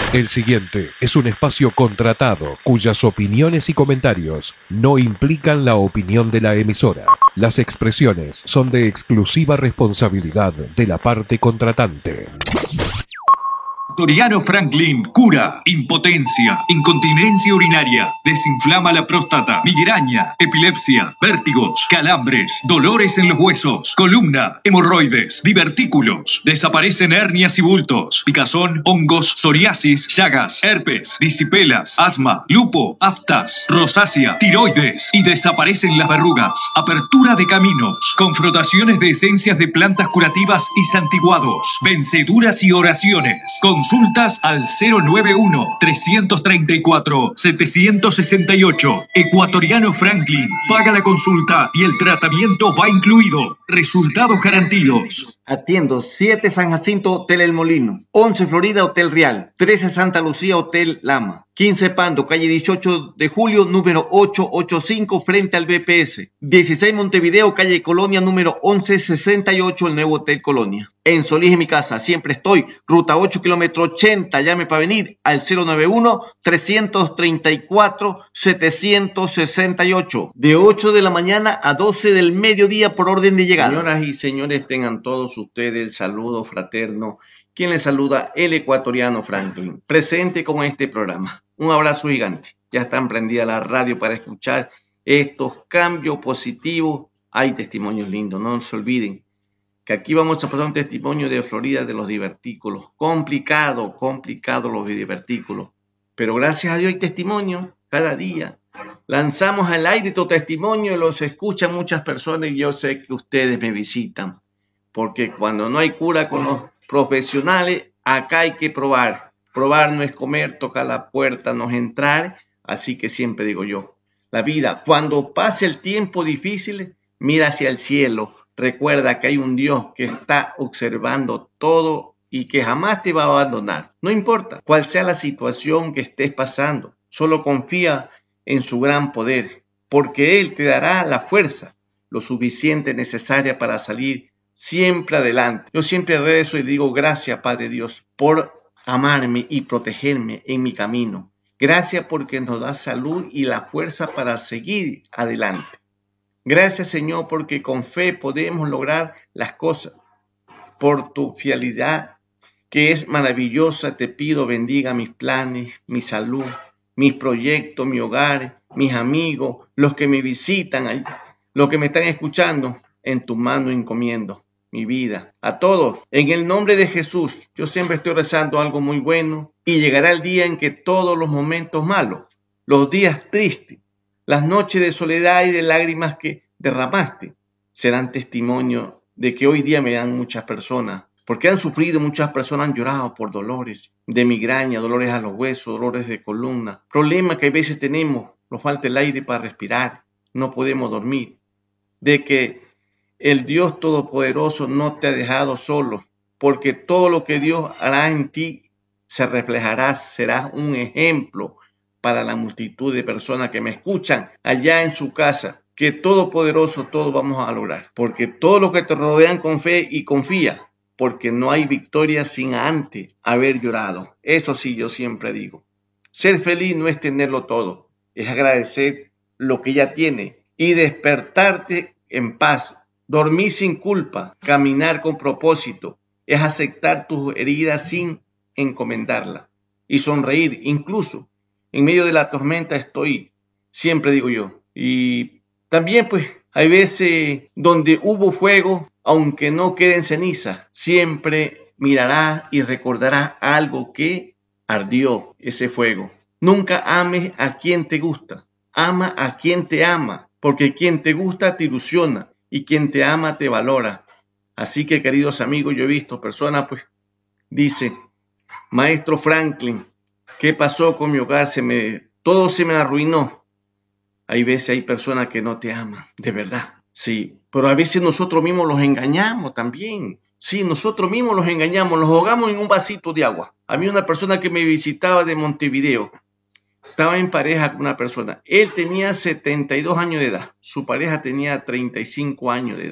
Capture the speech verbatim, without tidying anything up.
El siguiente es un espacio contratado cuyas opiniones y comentarios no implican la opinión de la emisora. Las expresiones son de exclusiva responsabilidad de la parte contratante. Ecuatoriano Franklin cura impotencia, incontinencia urinaria, desinflama la próstata, migraña, epilepsia, vértigos, calambres, dolores en los huesos, columna, hemorroides, divertículos, desaparecen hernias y bultos, picazón, hongos, psoriasis, llagas, herpes, disipelas, asma, lupo, aftas, rosácea, tiroides y desaparecen las verrugas, apertura de caminos, con frotaciones de esencias de plantas curativas y santiguados, venceduras y oraciones. Consultas al cero nueve uno, tres tres cuatro, siete seis ocho. Ecuatoriano Franklin. Paga la consulta y el tratamiento va incluido. Resultados garantidos. Atiendo siete San Jacinto Hotel El Molino, once Florida Hotel Real, trece Santa Lucía Hotel Lama, quince Pando, calle dieciocho de julio, número ochocientos ochenta y cinco, frente al B P S. dieciséis Montevideo, calle Colonia, número once sesenta y ocho, el nuevo Hotel Colonia. En Solís, en mi casa, siempre estoy. Ruta ocho, kilómetro ochenta, llame para venir al cero nueve uno, tres tres cuatro, siete seis ocho. De ocho de la mañana a doce del mediodía por orden de llegada. Señoras y señores, tengan todos ustedes el saludo fraterno. Quien les saluda, el ecuatoriano Franklin, presente con este programa. Un abrazo gigante. Ya está prendida la radio para escuchar estos cambios positivos. Hay testimonios lindos, no se olviden que aquí vamos a pasar un testimonio de Florida de los divertículos. Complicado, complicado los divertículos. Pero gracias a Dios hay testimonio cada día. Lanzamos al aire tu testimonio, los escuchan muchas personas y yo sé que ustedes me visitan. Porque cuando no hay cura con los profesionales, acá hay que probar. Probar no es comer, tocar la puerta no es entrar. Así que siempre digo yo, la vida, cuando pase el tiempo difícil, mira hacia el cielo. Recuerda que hay un Dios que está observando todo y que jamás te va a abandonar. No importa cuál sea la situación que estés pasando, solo confía en su gran poder, porque Él te dará la fuerza, lo suficiente necesaria para salir siempre adelante. Yo siempre rezo y digo gracias, Padre Dios, por amarme y protegerme en mi camino. Gracias porque nos da salud y la fuerza para seguir adelante. Gracias, Señor, porque con fe podemos lograr las cosas. Por tu fidelidad, que es maravillosa, te pido bendiga mis planes, mi salud, mis proyectos, mi hogar, mis amigos, los que me visitan, los que me están escuchando. En tu mano encomiendo mi vida. A todos, en el nombre de Jesús, yo siempre estoy rezando algo muy bueno y llegará el día en que todos los momentos malos, los días tristes, las noches de soledad y de lágrimas que derramaste serán testimonio de que hoy día me dan muchas personas, porque han sufrido, muchas personas han llorado por dolores de migraña, dolores a los huesos, dolores de columna, problemas que a veces tenemos, nos falta el aire para respirar, no podemos dormir, de que el Dios Todopoderoso no te ha dejado solo, porque todo lo que Dios hará en ti se reflejará, serás un ejemplo para la multitud de personas que me escuchan allá en su casa, que Todopoderoso todo vamos a lograr, porque todo lo que te rodean con fe y confía, porque no hay victoria sin antes haber llorado. Eso sí, yo siempre digo, ser feliz no es tenerlo todo, es agradecer lo que ya tiene y despertarte en paz, dormir sin culpa, caminar con propósito, es aceptar tus heridas sin encomendarlas y sonreír incluso. En medio de la tormenta estoy, siempre digo yo. Y también pues hay veces donde hubo fuego, aunque no quede en ceniza, siempre mirará y recordará algo que ardió ese fuego. Nunca ames a quien te gusta, ama a quien te ama, porque quien te gusta te ilusiona y quien te ama te valora. Así que, queridos amigos, yo he visto personas pues dicen, maestro Franklin, ¿qué pasó con mi hogar? Se me, todo se me arruinó. Hay veces hay personas que no te aman, de verdad. Sí, pero a veces nosotros mismos los engañamos también. Sí, nosotros mismos los engañamos, los ahogamos en un vasito de agua. A mí una persona que me visitaba de Montevideo, estaba en pareja con una persona. Él tenía setenta y dos años de edad, su pareja tenía treinta y cinco años de edad.